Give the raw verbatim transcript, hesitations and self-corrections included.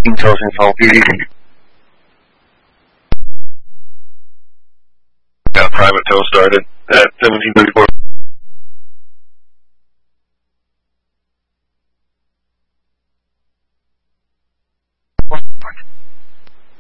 Intel Central P D. Got private tow started at seventeen thirty-four.